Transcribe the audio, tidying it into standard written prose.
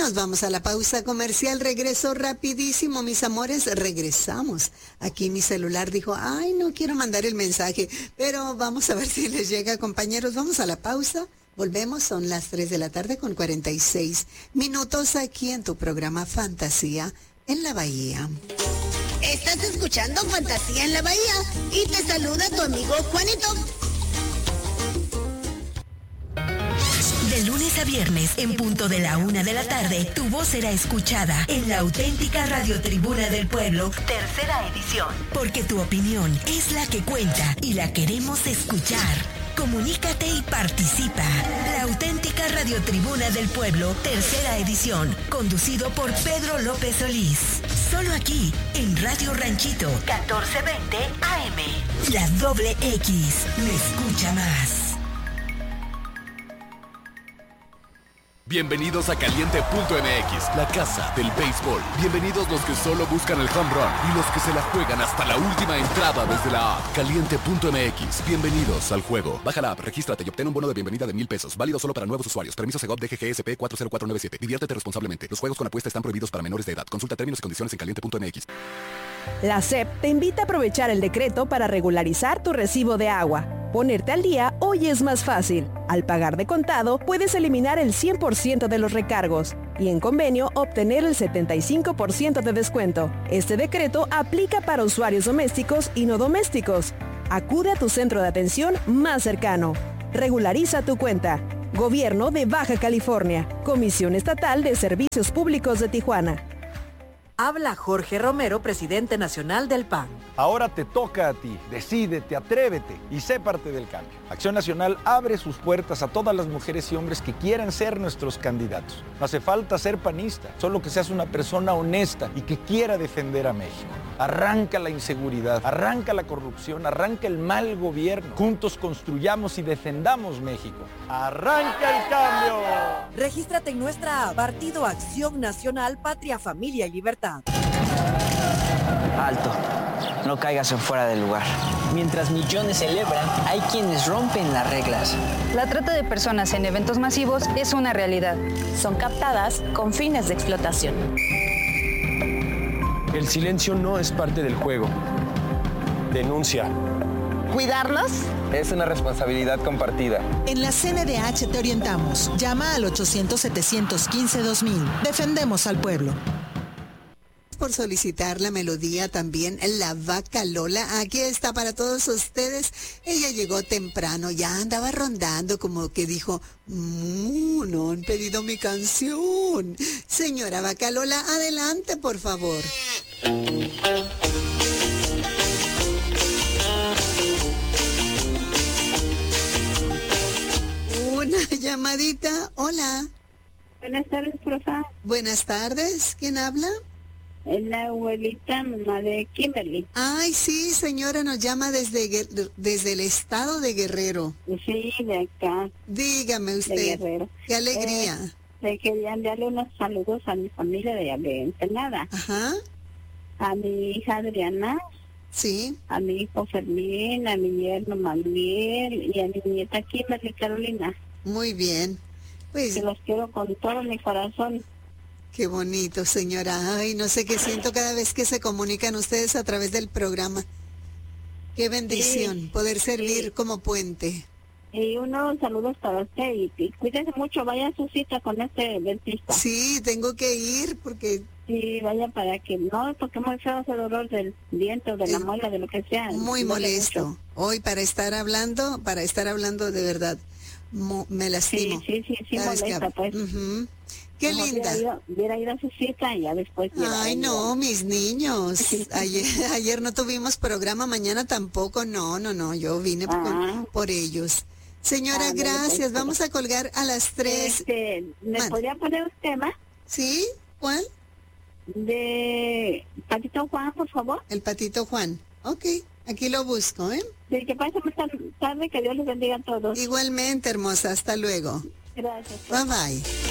nos vamos a la pausa comercial. Regreso rapidísimo, mis amores. Regresamos. Aquí mi celular dijo, ay, no quiero mandar el mensaje, pero vamos a ver si les llega, compañeros. Vamos a la pausa. Volvemos, son las 3 de la tarde con 46 minutos aquí en tu programa Fantasía en la Bahía. Estás escuchando Fantasía en la Bahía y te saluda tu amigo Juanito. De lunes a viernes, en punto de la 1 de la tarde, tu voz será escuchada en la auténtica Radiotribuna del Pueblo, tercera edición. Porque tu opinión es la que cuenta y la queremos escuchar. Comunícate y participa. La auténtica Radiotribuna del Pueblo, tercera edición, conducido por Pedro López Solís. Solo aquí, en Radio Ranchito, 1420 AM. La doble X, me escucha más. Bienvenidos a Caliente.mx, la casa del béisbol. Bienvenidos los que solo buscan el home run y los que se la juegan hasta la última entrada desde la app. Caliente.mx, bienvenidos al juego. Baja la app, regístrate y obtén un bono de bienvenida de $1,000. Válido solo para nuevos usuarios. Permiso Segov DGGSP 40497. Diviértete responsablemente. Los juegos con apuesta están prohibidos para menores de edad. Consulta términos y condiciones en Caliente.mx. La SEP te invita a aprovechar el decreto para regularizar tu recibo de agua. Ponerte al día hoy es más fácil. Al pagar de contado, puedes eliminar el 100% de los recargos y en convenio obtener el 75% de descuento. Este decreto aplica para usuarios domésticos y no domésticos. Acude a tu centro de atención más cercano. Regulariza tu cuenta. Gobierno de Baja California. Comisión Estatal de Servicios Públicos de Tijuana. Habla Jorge Romero, presidente nacional del PAN. Ahora te toca a ti. Decídete, atrévete y sé parte del cambio. Acción Nacional abre sus puertas a todas las mujeres y hombres que quieran ser nuestros candidatos. No hace falta ser panista, solo que seas una persona honesta y que quiera defender a México. Arranca la inseguridad, arranca la corrupción, arranca el mal gobierno. Juntos construyamos y defendamos México. ¡Arranca el cambio! Regístrate en nuestra app, Partido Acción Nacional, Patria, Familia y Libertad. Alto, no caigas en fuera del lugar. Mientras millones celebran, hay quienes rompen las reglas. La trata de personas en eventos masivos es una realidad. Son captadas con fines de explotación. El silencio no es parte del juego. Denuncia. ¿Cuidarnos? Es una responsabilidad compartida. En la CNDH te orientamos. Llama al 800-715-2000. Defendemos al pueblo. Por solicitar la melodía también, La Vaca Lola. Aquí está para todos ustedes. Ella llegó temprano, ya andaba rondando, como que dijo, no han pedido mi canción. Señora Vaca Lola, adelante, por favor. Una llamadita. Hola. Buenas tardes, profa. Buenas tardes. ¿Quién habla? Es la abuelita, mamá de Kimberly. Ay, sí, señora, nos llama desde el estado de Guerrero. Sí, de acá. Dígame usted. De Guerrero. Qué alegría. Quería enviarle unos saludos a mi familia de Ensenada. Ajá. A mi hija Adriana. Sí. A mi hijo Fermín, a mi yerno Manuel y a mi nieta Kimberly Carolina. Muy bien. Pues que los quiero con todo mi corazón. Qué bonito, señora. Ay, no sé qué siento cada vez que se comunican ustedes a través del programa. Qué bendición poder servir como puente. Y unos saludos para usted y cuídese mucho, vaya a su cita con este dentista. Sí, tengo que ir porque... Sí, vaya para que no, porque muy feo ese dolor del diente o de la muela, de lo que sea. Muy molesto. Mucho. Hoy para estar hablando de verdad, me lastimo. Sí, molesta pues. Qué como linda. Hubiera ido a su cita y ya después. Ay, no, mis niños. Ayer no tuvimos programa, mañana tampoco. No, yo vine por ellos. Señora, gracias. Vamos a colgar a las 3. ¿Me podría poner un tema? ¿Sí? ¿Cuál? De Patito Juan, por favor. El Patito Juan. Ok, aquí lo busco, ¿eh? Sí, que pase muy tarde, que Dios les bendiga a todos. Igualmente, hermosa. Hasta luego. Gracias. Bye, bye.